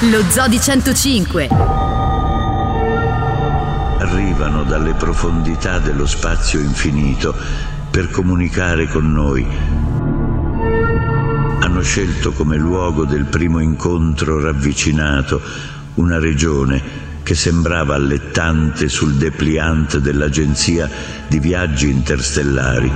Lo Zoo di 105. Arrivano dalle profondità dello spazio infinito per comunicare con noi. Hanno scelto come luogo del primo incontro ravvicinato una regione che sembrava allettante sul dépliant dell'agenzia di viaggi interstellari.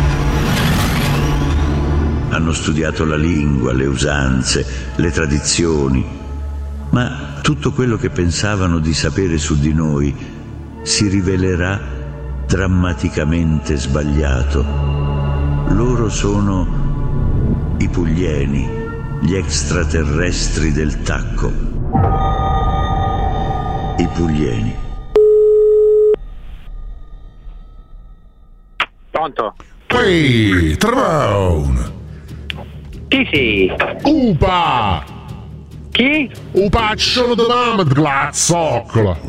Hanno studiato la lingua, le usanze, le tradizioni, ma tutto quello che pensavano di sapere su di noi si rivelerà drammaticamente sbagliato. Loro sono i Puglieni, gli extraterrestri del tacco. I Puglieni. Pronto? Ehi, Travone! Chi sei? Upa! Chi? Upacciolo di mamma di glazzoccola!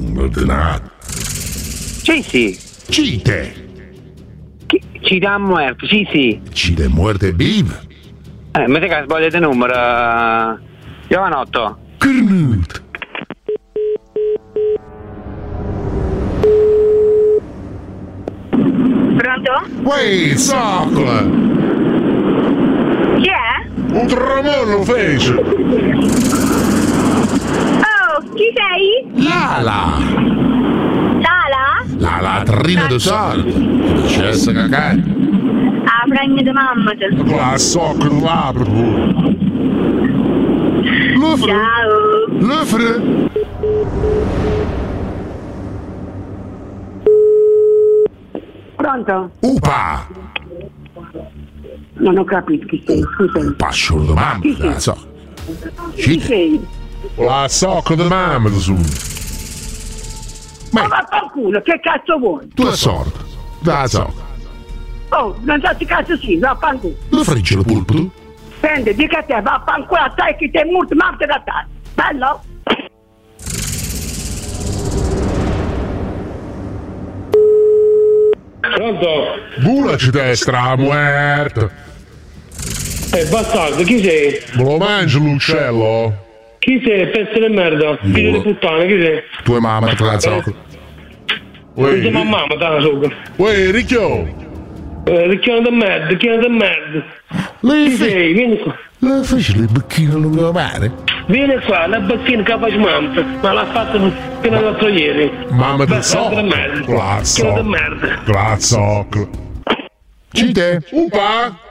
Sì, sì. Cite! Ci dà muerto, sì, sì. Cite muerte vive! Mi sa che sbagliate il numero. Giovanotto. Cornuto! Pronto? Ehi, zoccola! Chi è? Un tramonno fece! Oh, chi sei? Lala! Sala? La latrina di sale! Cessa cacà! Ah, fragna di mamma. La socca di labbra pure! L'offre! Ciao! L'offre! Pronto? Upa! Non ho capito chi sei, scusami. Pascio di mamma, Chi sei? la so. Chi sei? La socca di mamma su. Ma vaffanculo, che cazzo vuoi? Tu la sorda. La so. Oh, non so che cazzo sì, vaffanculo. La frigge la pulpo tu? Senti, dica a te, vaffanculo a te che ti è molto morto da te. Bello? Pronto? Bula ci destra, muerta. Bastardo, chi sei? Me lo mangi l'uccello? Chi sei? Pezzo di merda. Figlio di puttana, chi sei? Tua mamma te la zoccola. Non sei mamma, te la sopra. Uè, ricchio! Ricchione di merda, ricchione di merda. Chi sei? Vieni qua. La fece le bacchine non mi mare? Vieni qua, la bacchina che faccio mamma. Ma l'ha fatta fino all'altro ieri. Mamma del Bastardo di merda. Ricchione di merda. Grazie. Cite? Upa!